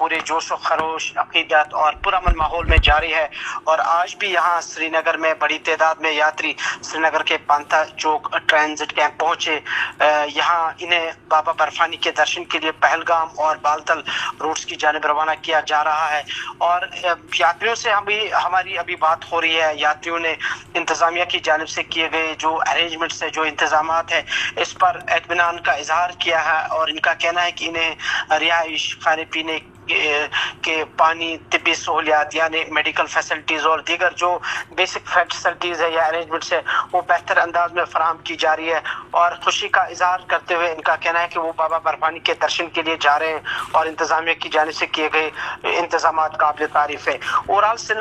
पूरे जोश व खरोश, अकीदत और पुरअमन माहौल में जारी है। और आज भी यहाँ श्रीनगर में बड़ी तादाद में यात्री श्रीनगर के पांता चौक ट्रांजिट कैंप पहुंचे। यहाँ इन्हें बाबा बर्फानी के दर्शन के लिए पहलगाम और बालतल रूट्स की जानिब रवाना किया जा रहा है। और यात्रियों से हमारी अभी बात हो रही है। यात्रियों ने इंतजामिया की जानिब से किए गए जो अरेंजमेंट्स है, जो इंतजामात है, इस पर इत्मीनान का इजहार किया है। और इनका कहना है कि इन्हें रिहाइश, खाने पीने के पानी, तिब्बी सहूलियात यानी मेडिकल फैसिलिटीज़ और दीगर जो बेसिक फैसिलिटीज़ है या अरेंजमेंट्स है वो बेहतर अंदाज में फराहम की जा रही है। और खुशी का इजहार करते हुए इनका कहना है कि वो बाबा बर्फानी के दर्शन के लिए जा रहे हैं और इंतजामिया की जानिब से किए गए इंतजामात काबिल तारीफ है। ओवरऑल